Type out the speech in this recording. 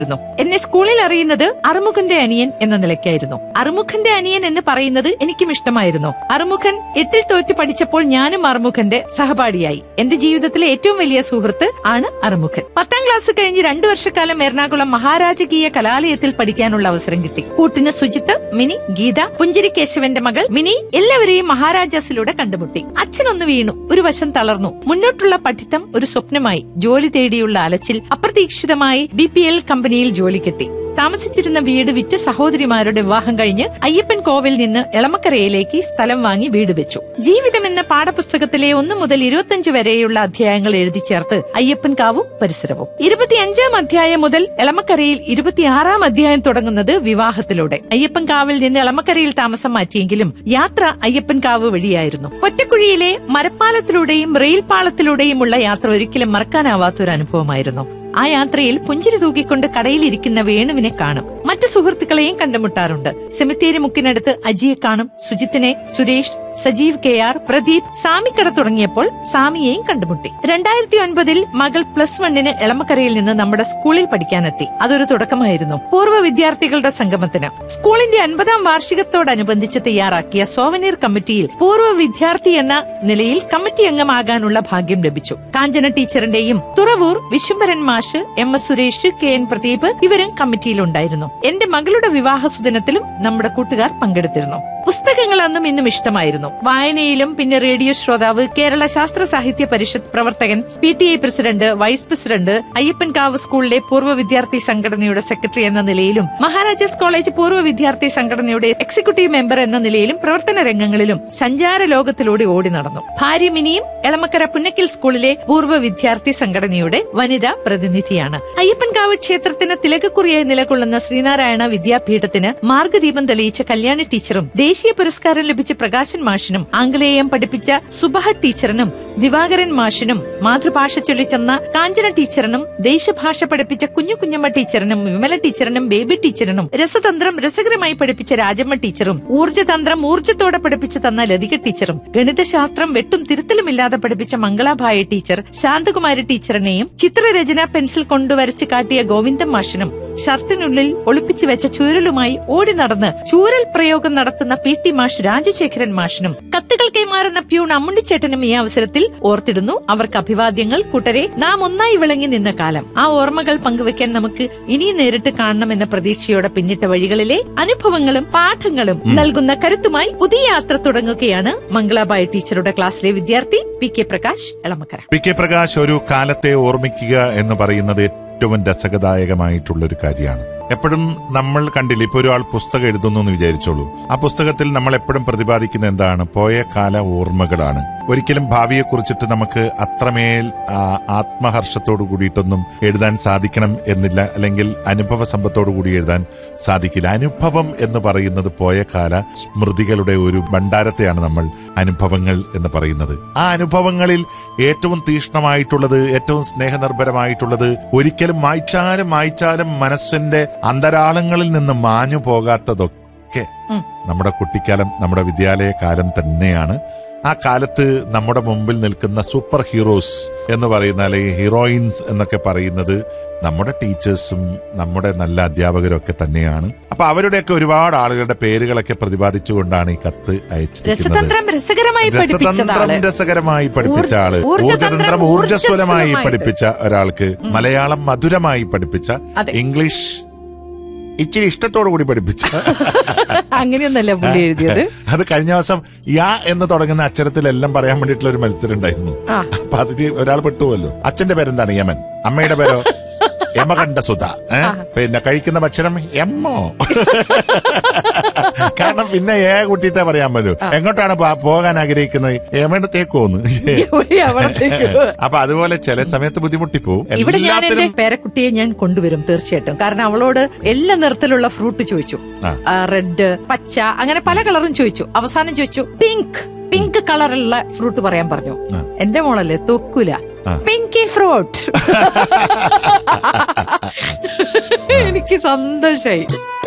എന്നെ സ്കൂളിൽ അറിയുന്നത് അറുമുഖന്റെ അനിയൻ എന്ന നിലയ്ക്കായിരുന്നു. അറുമുഖന്റെ അനിയൻ എന്ന് പറയുന്നത് എനിക്കും ഇഷ്ടമായിരുന്നു. അറുമുഖൻ 8ൽ തോറ്റ് പഠിച്ചപ്പോൾ ഞാനും അറുമുഖന്റെ സഹപാഠിയായി. എന്റെ ജീവിതത്തിലെ ഏറ്റവും വലിയ സുഹൃത്ത് ആണ് അറുമുഖൻ. 10ാം ക്ലാസ് കഴിഞ്ഞ് 2 വർഷക്കാലം എറണാകുളം മഹാരാജകീയ കലാലയത്തിൽ പഠിക്കാനുള്ള അവസരം കിട്ടി. കൂട്ടിന് സുജിത്ത്, മിനി, ഗീത, പുഞ്ചിരി കേശവന്റെ മകൾ മിനി എല്ലാവരെയും മഹാരാജാസിലൂടെ കണ്ടുമുട്ടി. അച്ഛനൊന്ന് വീണു, ഒരു വശം തളർന്നു. മുന്നോട്ടുള്ള പഠിത്തം ഒരു സ്വപ്നമായി. ജോലി തേടിയുള്ള അലച്ചിൽ. അപ്രതീക്ഷിതമായി BPL കമ്പനിയിൽ ജോലി കിട്ടി. താമസിച്ചിരുന്ന വീട് വിറ്റ് സഹോദരിമാരുടെ വിവാഹം കഴിഞ്ഞ് അയ്യപ്പൻ കോവിൽ നിന്ന് എളമക്കരയിലേക്ക് സ്ഥലം വാങ്ങി വീട് വെച്ചു. ജീവിതം എന്ന പാഠപുസ്തകത്തിലെ 1 മുതൽ 25 വരെയുള്ള അധ്യായങ്ങൾ എഴുതി ചേർത്ത് അയ്യപ്പൻ കാവും പരിസരവും. 25ാം അധ്യായം മുതൽ എളമക്കരയിൽ 26ാം അധ്യായം തുടങ്ങുന്നത് വിവാഹത്തിലൂടെ. അയ്യപ്പൻ കാവിൽ നിന്ന് എളമക്കരയിൽ താമസം മാറ്റിയെങ്കിലും യാത്ര അയ്യപ്പൻ കാവ് വഴിയായിരുന്നു. ഒറ്റക്കുഴിയിലെ മരപ്പാലത്തിലൂടെയും റെയിൽ പാളത്തിലൂടെയുമുള്ള യാത്ര ഒരിക്കലും മറക്കാനാവാത്തൊരു അനുഭവമായിരുന്നു. ആ യാത്രയിൽ പുഞ്ചിരി തൂക്കിക്കൊണ്ട് കടയിലിരിക്കുന്ന വേണുവിനെ കാണും. മറ്റു സുഹൃത്തുക്കളെയും കണ്ടുമുട്ടാറുണ്ട്. സെമിത്തേരി മുക്കിനടുത്ത് അജിയെ കാണും. സുജിത്തിനെ, സുരേഷ്, സജീവ് KR, പ്രദീപ്, സാമിക്കട തുടങ്ങിയപ്പോൾ സാമിയെയും കണ്ടുമുട്ടി. 2009 മകൾ +1 എളമക്കരയിൽ നിന്ന് നമ്മുടെ സ്കൂളിൽ പഠിക്കാനെത്തി. അതൊരു തുടക്കമായിരുന്നു പൂർവ്വ വിദ്യാർത്ഥികളുടെ സംഗമത്തിന്. സ്കൂളിന്റെ 50ാം വാർഷികത്തോടനുബന്ധിച്ച് തയ്യാറാക്കിയ സോവനീർ കമ്മിറ്റിയിൽ പൂർവ്വ വിദ്യാർത്ഥി എന്ന നിലയിൽ കമ്മിറ്റി അംഗമാകാനുള്ള ഭാഗ്യം ലഭിച്ചു. കാഞ്ചന ടീച്ചറിന്റെയും തുറവൂർ വിശ്വംഭരൻ മാഷ്, MS സുരേഷ്, KN പ്രദീപ് ഇവരും കമ്മിറ്റിയിലുണ്ടായിരുന്നു. എന്റെ മകളുടെ വിവാഹ സുദിനത്തിലും നമ്മുടെ കൂട്ടുകാർ പങ്കെടുത്തിരുന്നു. പുസ്തകങ്ങൾ അന്നും ഇന്നും ഇഷ്ടമായിരുന്നു. വായനയിലും പിന്നെ റേഡിയോ ശ്രോതാവ്, കേരള ശാസ്ത്ര സാഹിത്യ പരിഷത്ത് പ്രവർത്തകൻ, PTA president, vice president, Ayyappankavu സ്കൂളിലെ പൂർവ്വ വിദ്യാർത്ഥി സംഘടനയുടെ സെക്രട്ടറി എന്ന നിലയിലും മഹാരാജാസ് കോളേജ് പൂർവ്വ വിദ്യാർത്ഥി സംഘടനയുടെ എക്സിക്യൂട്ടീവ് മെമ്പർ എന്ന നിലയിലും പ്രവർത്തന രംഗങ്ങളിലും സഞ്ചാര ലോകത്തിലൂടെ ഓടി നടന്നു. ഭാര്യ മിനിയും എളമക്കര പുന്നക്കിൽ സ്കൂളിലെ പൂർവ്വ വിദ്യാർത്ഥി സംഘടനയുടെ വനിതാ പ്രതിനിധിയാണ്. അയ്യപ്പൻകാവ് ക്ഷേത്രത്തിന് തിലകക്കുറിയായി നിലകൊള്ളുന്ന ശ്രീനാരായണ വിദ്യാപീഠത്തിന് മാർഗദീപം തെളിയിച്ച കല്യാണി ടീച്ചറും ദേശീയ പുരസ്കാരം ലഭിച്ച പ്രകാശൻ മാഷിനും ആംഗലേയം പഠിപ്പിച്ച സുബഹ ടീച്ചറിനും ദിവാകരൻ മാഷിനും മാതൃഭാഷ ചൊല്ലിച്ചെന്ന കാഞ്ചന ടീച്ചറിനും ദേശഭാഷ പഠിപ്പിച്ച കുഞ്ഞമ്മ ടീച്ചറിനും വിമല ടീച്ചറിനും ബേബി ടീച്ചറിനും രസതന്ത്രം രസകരമായി പഠിപ്പിച്ച രാജമ്മ ടീച്ചറും ഊർജ്ജതന്ത്രം ഊർജ്ജത്തോടെ പഠിപ്പിച്ചു തന്ന ലതിക ടീച്ചറും ഗണിതശാസ്ത്രം വെട്ടും തിരുത്തലുമില്ലാതെ പഠിപ്പിച്ച മംഗളാഭായ ടീച്ചർ ശാന്തകുമാരി ടീച്ചറിനെയും ചിത്രരചന പെൻസിൽ കൊണ്ടുവരച്ച് കാട്ടിയ ഗോവിന്ദൻ മാഷിനും ഷർട്ടിനുള്ളിൽ ഒളിപ്പിച്ചു വെച്ച ചൂരലുമായി ഓടി നടന്ന് ചൂരൽ പ്രയോഗം നടത്തുന്ന PT മാഷ് രാജശേഖരൻ മാഷിനും കത്തുകൾ കൈമാറുന്ന പ്യൂൺ അമ്മുണ്ടിച്ചേട്ടനും ഈ അവസരത്തിൽ ഓർത്തിടുന്നു. അവർക്ക് അഭിവാദ്യങ്ങൾ. കൂട്ടരെ, നാം ഒന്നായി വിളങ്ങി നിന്ന കാലം, ആ ഓർമ്മകൾ പങ്കുവെക്കാൻ നമുക്ക് ഇനിയും നേരിട്ട് കാണണമെന്ന പ്രതീക്ഷയോടെ പിന്നിട്ട വഴികളിലെ അനുഭവങ്ങളും പാഠങ്ങളും നൽകുന്ന കരുത്തുമായി പുതിയ യാത്ര തുടങ്ങുകയാണ് മംഗളാബായി ടീച്ചറുടെ ക്ലാസ്സിലെ വിദ്യാർത്ഥി PK പ്രകാശ്, എളമക്കര. PK പ്രകാശ് ഒരു കാലത്തെ ഓർമ്മിക്കുക എന്ന് പറയുന്നത് ഏറ്റവും രസകദായകമായിട്ടുള്ളൊരു കാര്യമാണ്. എപ്പോഴും നമ്മൾ കണ്ടില്ല, ഇപ്പൊ ഒരാൾ പുസ്തകം എഴുതുന്നു എന്ന് വിചാരിച്ചോളൂ, ആ പുസ്തകത്തിൽ നമ്മൾ എപ്പോഴും പ്രതിപാദിക്കുന്ന എന്താണ്? പോയ കാല ഓർമ്മകളാണ്. ഒരിക്കലും ഭാവിയെ കുറിച്ചിട്ട് നമുക്ക് അത്രമേൽ ആത്മഹർഷത്തോടു കൂടിയിട്ടൊന്നും എഴുതാൻ സാധിക്കണം എന്നില്ല, അല്ലെങ്കിൽ അനുഭവ സമ്പത്തോടു കൂടി എഴുതാൻ സാധിക്കില്ല. അനുഭവം എന്ന് പറയുന്നത് പോയ കാല സ്മൃതികളുടെ ഒരു ഭണ്ഡാരത്തെയാണ് നമ്മൾ അനുഭവങ്ങൾ എന്ന് പറയുന്നത്. ആ അനുഭവങ്ങളിൽ ഏറ്റവും തീക്ഷ്ണമായിട്ടുള്ളത്, ഏറ്റവും സ്നേഹനിർഭരമായിട്ടുള്ളത്, ഒരിക്കലും മായ്ച്ചാലും മനസ്സിന്റെ അന്തരാളങ്ങളിൽ നിന്ന് മാഞ്ഞു പോകാത്തതൊക്കെ നമ്മുടെ കുട്ടിക്കാലം, നമ്മുടെ വിദ്യാലയ കാലം തന്നെയാണ്. ആ കാലത്ത് നമ്മുടെ മുമ്പിൽ നിൽക്കുന്ന സൂപ്പർ ഹീറോസ് എന്ന് പറയുന്ന, അല്ലെങ്കിൽ ഹീറോയിൻസ് എന്നൊക്കെ പറയുന്നത് നമ്മുടെ ടീച്ചേഴ്സും നമ്മുടെ നല്ല അധ്യാപകരും ഒക്കെ തന്നെയാണ്. അപ്പൊ അവരുടെയൊക്കെ ഒരുപാട് ആളുകളുടെ പേരുകളൊക്കെ പ്രതിപാദിച്ചുകൊണ്ടാണ് ഈ കത്ത് അയച്ചിരിക്കുന്നത്. രസകരമായി പഠിപ്പിച്ച ആള്, ഊർജ്ജതന്ത്രം ഊർജ്ജസ്വലമായി പഠിപ്പിച്ച ഒരാൾക്ക്, മലയാളം മധുരമായി പഠിപ്പിച്ച, ഇംഗ്ലീഷ് ഇച്ചിരി ഇഷ്ടത്തോടു കൂടി പഠിപ്പിച്ച, അങ്ങനെയൊന്നല്ല പുള്ളി എഴുതിയത്. അത് കഴിഞ്ഞ ദിവസം യാ എന്ന് തുടങ്ങുന്ന അക്ഷരത്തിലെല്ലാം പറയാൻ വേണ്ടിയിട്ടുള്ള ഒരു മത്സരം ഉണ്ടായിരുന്നു. അപ്പൊ അതിൽ ഒരാൾ പെട്ടുപോലോ. അച്ഛന്റെ പേരെന്താണ്? യമൻ. അമ്മയുടെ പേരോ? യമകണ്ഠ സുധ. പിന്നെ കഴിക്കുന്ന ഭക്ഷണം എമ്മോ. കാരണം പിന്നെ കൂട്ടിയിട്ടേ പറയാൻ പറ്റൂ. എങ്ങോട്ടാണ് പോകാൻ ആഗ്രഹിക്കുന്നത്? യമണ്ടത്തേക്കോന്ന്. അപ്പൊ അതുപോലെ ചില സമയത്ത് ബുദ്ധിമുട്ടിപ്പോവും. ഇവിടെ ഞാൻ എന്റെ പേരക്കുട്ടിയെ ഞാൻ കൊണ്ടുവരും തീർച്ചയായിട്ടും. കാരണം അവളോട് എല്ലാ നിറത്തിലുള്ള ഫ്രൂട്ട് ചോദിച്ചു. റെഡ്, പച്ച, അങ്ങനെ പല കളറും ചോദിച്ചു. അവസാനം ചോദിച്ചു പിങ്ക് കളറുള്ള ഫ്രൂട്ട് പറയാൻ പറഞ്ഞു. എന്റെ മോളല്ലേ, തൊക്കൂല. പിങ്കി ഫ്രൂട്ട്. എനിക്ക് സന്തോഷായി.